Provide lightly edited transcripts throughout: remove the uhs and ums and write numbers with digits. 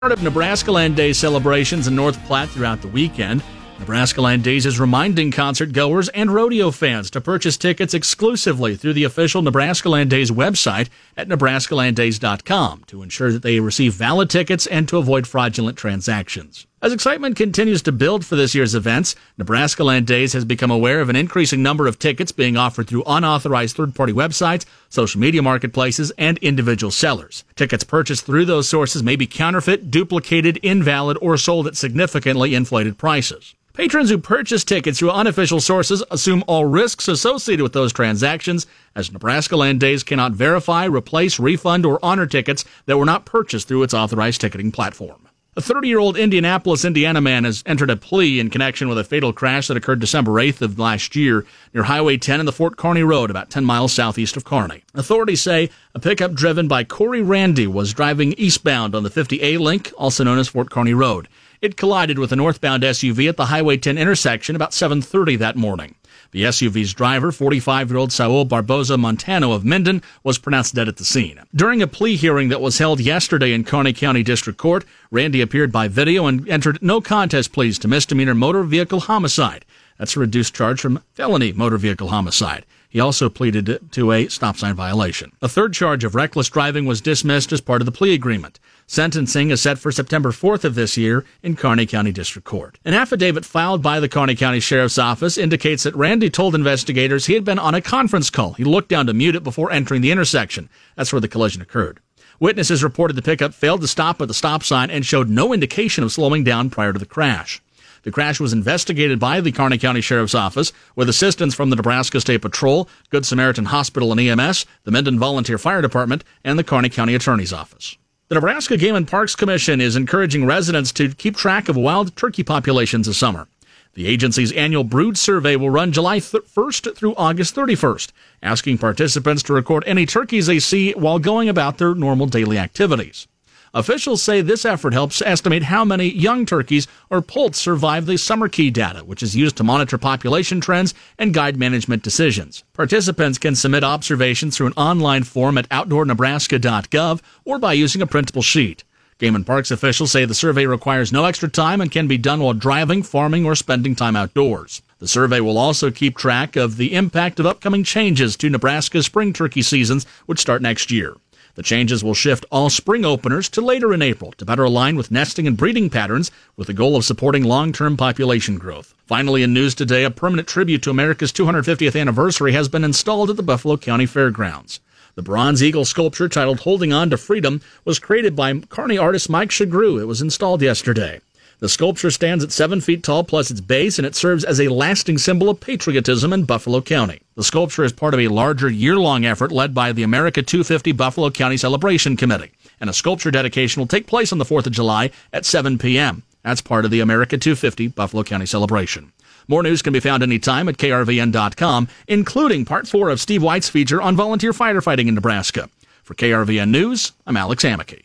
Part of Nebraska Land Day celebrations in North Platte throughout the weekend. Nebraska Land Days is reminding concert goers and rodeo fans to purchase tickets exclusively through the official Nebraska Land Days website at nebraskalanddays.com to ensure that they receive valid tickets and to avoid fraudulent transactions. As excitement continues to build for this year's events, Nebraska Land Days has become aware of an increasing number of tickets being offered through unauthorized third-party websites, social media marketplaces, and individual sellers. Tickets purchased through those sources may be counterfeit, duplicated, invalid, or sold at significantly inflated prices. Patrons who purchase tickets through unofficial sources assume all risks associated with those transactions, as Nebraska Land Days cannot verify, replace, refund, or honor tickets that were not purchased through its authorized ticketing platform. A 30-year-old Indianapolis, Indiana man has entered a plea in connection with a fatal crash that occurred December 8th of last year near Highway 10 and the Fort Kearny Road, about 10 miles southeast of Kearny. Authorities say a pickup driven by Corey Randy was driving eastbound on the 50A link, also known as Fort Kearny Road. It collided with a northbound SUV at the Highway 10 intersection about 7:30 that morning. The SUV's driver, 45-year-old Saul Barboza Montano of Minden, was pronounced dead at the scene. During a plea hearing that was held yesterday in Kearny County District Court, Randy appeared by video and entered no contest pleas to misdemeanor motor vehicle homicide. That's a reduced charge from felony motor vehicle homicide. He also pleaded to a stop sign violation. A third charge of reckless driving was dismissed as part of the plea agreement. Sentencing is set for September 4th of this year in Kearny County District Court. An affidavit filed by the Kearny County Sheriff's Office indicates that Randy told investigators he had been on a conference call. He looked down to mute it before entering the intersection. That's where the collision occurred. Witnesses reported the pickup failed to stop at the stop sign and showed no indication of slowing down prior to the crash. The crash was investigated by the Kearny County Sheriff's Office with assistance from the Nebraska State Patrol, Good Samaritan Hospital and EMS, the Minden Volunteer Fire Department, and the Kearny County Attorney's Office. The Nebraska Game and Parks Commission is encouraging residents to keep track of wild turkey populations this summer. The agency's annual brood survey will run July 1st through August 31st, asking participants to record any turkeys they see while going about their normal daily activities. Officials say this effort helps estimate how many young turkeys or poults survive the summer key data, which is used to monitor population trends and guide management decisions. Participants can submit observations through an online form at outdoornebraska.gov or by using a printable sheet. Game and Parks officials say the survey requires no extra time and can be done while driving, farming, or spending time outdoors. The survey will also keep track of the impact of upcoming changes to Nebraska's spring turkey seasons, which start next year. The changes will shift all spring openers to later in April to better align with nesting and breeding patterns with the goal of supporting long-term population growth. Finally, in news today, a permanent tribute to America's 250th anniversary has been installed at the Buffalo County Fairgrounds. The bronze eagle sculpture titled Holding On to Freedom was created by Kearny artist Mike Shagru. It was installed yesterday. The sculpture stands at 7 feet tall plus its base, and it serves as a lasting symbol of patriotism in Buffalo County. The sculpture is part of a larger year-long effort led by the America 250 Buffalo County Celebration Committee, and a sculpture dedication will take place on the 4th of July at 7 p.m. That's part of the America 250 Buffalo County Celebration. More news can be found anytime at krvn.com, including Part 4 of Steve White's feature on volunteer firefighting in Nebraska. For KRVN News, I'm Alex Hammack.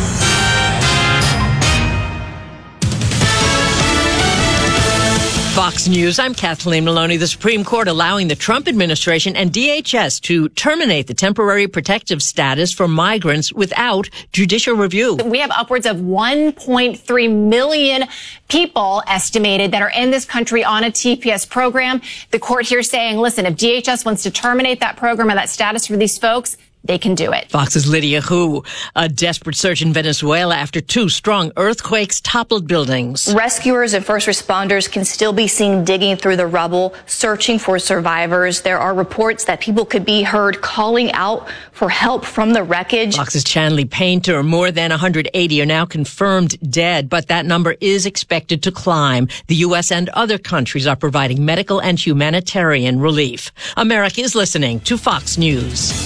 Fox News, I'm Kathleen Maloney. The Supreme Court allowing the Trump administration and DHS to terminate the temporary protective status for migrants without judicial review. We have upwards of 1.3 million people estimated that are in this country on a TPS program. The court here saying, listen, if DHS wants to terminate that program or that status for these folks, they can do it. Fox's Lydia Hu. A desperate search in Venezuela after 2 strong earthquakes toppled buildings. Rescuers and first responders can still be seen digging through the rubble, searching for survivors. There are reports that people could be heard calling out for help from the wreckage. Fox's Chanley Painter. More than 180 are now confirmed dead, but that number is expected to climb. The U.S. and other countries are providing medical and humanitarian relief. America is listening to Fox News.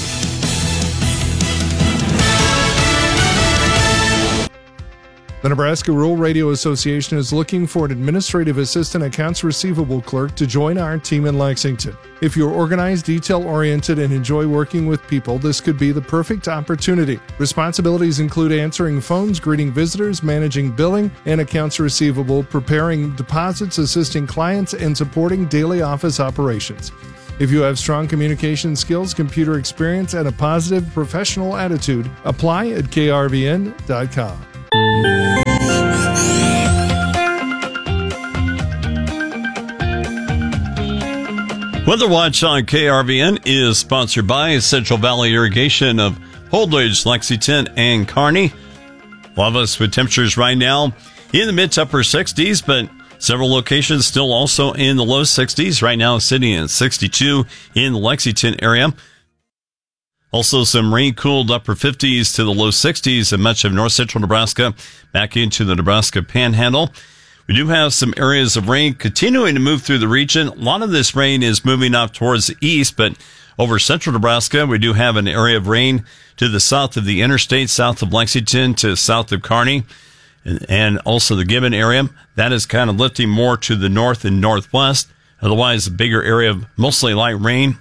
The Nebraska Rural Radio Association is looking for an administrative assistant accounts receivable clerk to join our team in Lexington. If you're organized, detail-oriented, and enjoy working with people, this could be the perfect opportunity. Responsibilities include answering phones, greeting visitors, managing billing and accounts receivable, preparing deposits, assisting clients, and supporting daily office operations. If you have strong communication skills, computer experience, and a positive professional attitude, apply at krvn.com. Weather Watch on KRVN is sponsored by Central Valley Irrigation of Holdridge, Lexington, and Kearney. A lot of us with temperatures right now in the mid to upper 60s, but several locations still also in the low 60s. Right now sitting at 62 in the Lexington area. Also some rain-cooled upper 50s to the low 60s in much of north central Nebraska, back into the Nebraska Panhandle. We do have some areas of rain continuing to move through the region. A lot of this rain is moving up towards the east, but over central Nebraska, we do have an area of rain to the south of the interstate, south of Lexington to south of Kearney, and also the Gibbon area. That is kind of lifting more to the north and northwest. Otherwise, a bigger area of mostly light rain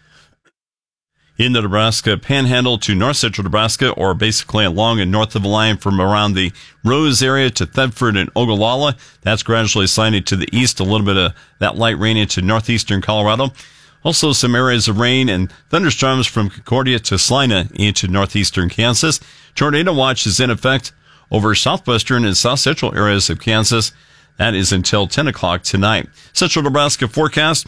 in the Nebraska Panhandle to north central Nebraska, or basically along and north of the line from around the Rose area to Thedford and Ogallala. That's gradually sliding to the east, a little bit of that light rain into northeastern Colorado. Also some areas of rain and thunderstorms from Concordia to Salina into northeastern Kansas. Tornado watch is in effect over southwestern and south central areas of Kansas. That is until 10 o'clock tonight. Central Nebraska forecast.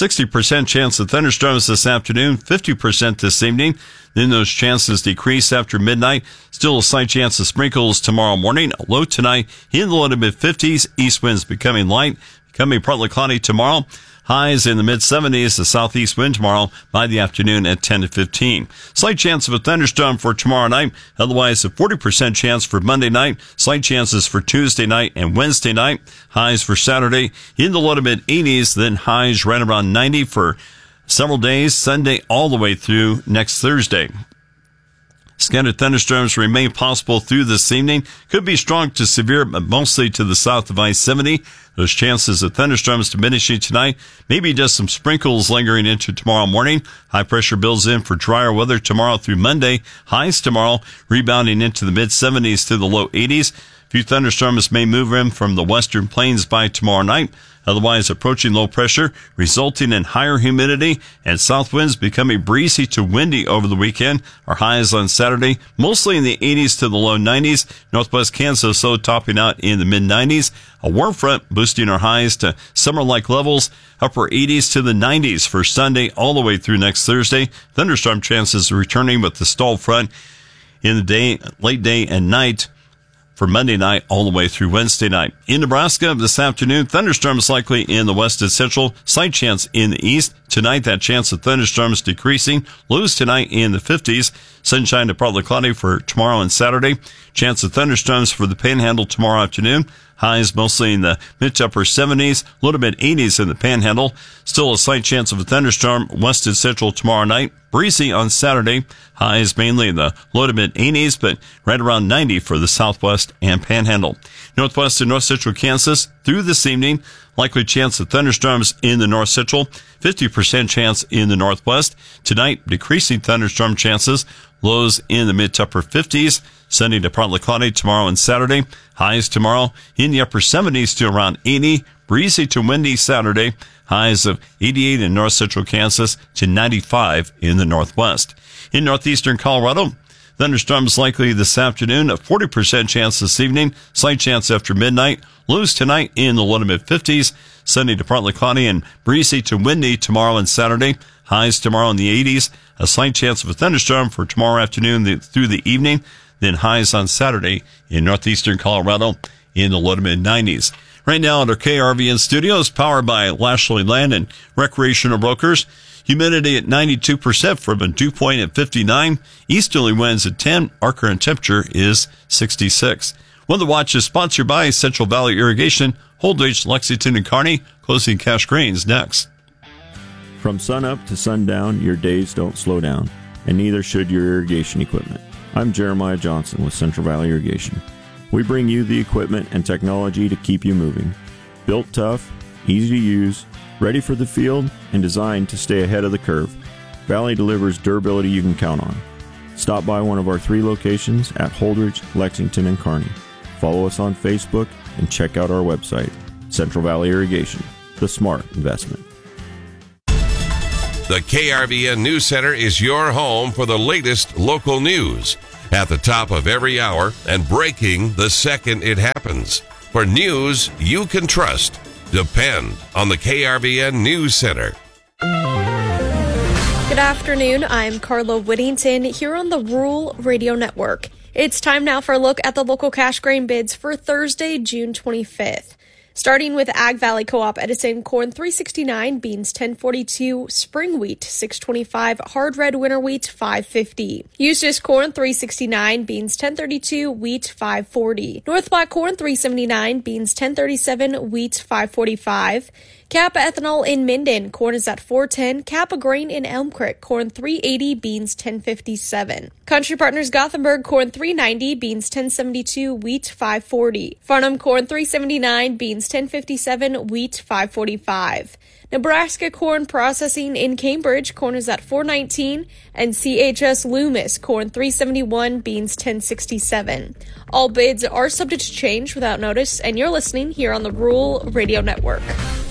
60% chance of thunderstorms this afternoon, 50% this evening. Then those chances decrease after midnight. Still a slight chance of sprinkles tomorrow morning. A low tonight in the low to mid 50s. East winds becoming light, becoming partly cloudy tomorrow. Highs in the mid-70s, the southeast wind tomorrow by the afternoon at 10 to 15. Slight chance of a thunderstorm for tomorrow night. Otherwise, a 40% chance for Monday night. Slight chances for Tuesday night and Wednesday night. Highs for Saturday in the low to mid-80s, then highs right around 90 for several days, Sunday all the way through next Thursday. Scattered thunderstorms remain possible through this evening. Could be strong to severe, but mostly to the south of I-70. Those chances of thunderstorms diminishing tonight. Maybe just some sprinkles lingering into tomorrow morning. High pressure builds in for drier weather tomorrow through Monday. Highs tomorrow rebounding into the mid-70s to the low 80s. A few thunderstorms may move in from the western plains by tomorrow night. Otherwise approaching low pressure, resulting in higher humidity and south winds becoming breezy to windy over the weekend. Our highs on Saturday, mostly in the 80s to the low 90s. Northwest Kansas, so topping out in the mid-90s. A warm front boosting our highs to summer-like levels, upper 80s to the 90s for Sunday all the way through next Thursday. Thunderstorm chances returning with the stalled front in the day, late day and night for Monday night all the way through Wednesday night. In Nebraska this afternoon, thunderstorms likely in the west and central, slight chance in the east. Tonight, that chance of thunderstorms decreasing. Lows tonight in the 50s. Sunshine to partly cloudy for tomorrow and Saturday. Chance of thunderstorms for the Panhandle tomorrow afternoon. Highs mostly in the mid to upper 70s, low to mid 80s in the Panhandle. Still a slight chance of a thunderstorm west and central tomorrow night. Breezy on Saturday. Highs mainly in the low to mid 80s, but right around 90 for the Southwest and Panhandle. Northwest and north central Kansas through this evening. Likely chance of thunderstorms in the north central. 50% chance in the northwest. Tonight, decreasing thunderstorm chances. Lows in the mid to upper 50s. Sunday to partly cloudy tomorrow and Saturday. Highs tomorrow in the upper 70s to around 80. Breezy to windy Saturday. Highs of 88 in north central Kansas to 95 in the northwest. In northeastern Colorado, thunderstorms likely this afternoon. A 40% chance this evening. Slight chance after midnight. Lows tonight in the low to mid 50s. Sunday to partly cloudy and breezy to windy tomorrow and Saturday. Highs tomorrow in the 80s. A slight chance of a thunderstorm for tomorrow afternoon through the evening. Then highs on Saturday in northeastern Colorado in the low to mid 90s. Right now at our KRVN studios, powered by Lashley Land and Recreational Brokers. Humidity at 92% from a dew point at 59. Easterly winds at 10. Our current temperature is 66. Weather Watch is sponsored by Central Valley Irrigation, Holdridge, Lexington, and Kearney. Closing cash grains next. From sunup to sundown, your days don't slow down, and neither should your irrigation equipment. I'm Jeremiah Johnson with Central Valley Irrigation. We bring you the equipment and technology to keep you moving. Built tough, easy to use, ready for the field, and designed to stay ahead of the curve. Valley delivers durability you can count on. Stop by one of our 3 locations at Holdridge, Lexington, and Kearney. Follow us on Facebook and check out our website, Central Valley Irrigation, the smart investment. The KRVN News Center is your home for the latest local news at the top of every hour and breaking the second it happens. For news you can trust, depend on the KRVN News Center. Good afternoon, I'm Carla Whittington here on the Rural Radio Network. It's time now for a look at the local cash grain bids for Thursday, June 25th. Starting with Ag Valley Co-op Edison, corn $3.69, beans $10.42, spring wheat $6.25, hard red winter wheat $5.50. Eustis corn $3.69, beans $10.32, wheat $5.40. North Platte corn $3.79, beans $10.37, wheat $5.45. Kappa Ethanol in Minden, corn is at $4.10. Kappa Grain in Elm Creek, corn $3.80, beans $10.57. Country Partners Gothenburg, corn $3.90, beans $10.72, wheat $5.40. Farnham corn $3.79, beans $10.57, wheat $5.45. Nebraska corn processing in Cambridge, corn is at $4.19, and CHS Loomis, corn $3.71, beans $10.67. All bids are subject to change without notice, and you're listening here on the Rural Radio Network.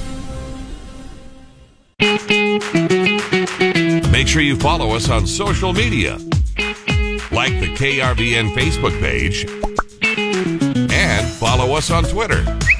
Make sure you follow us on social media. Like the KRVN Facebook page and follow us on Twitter.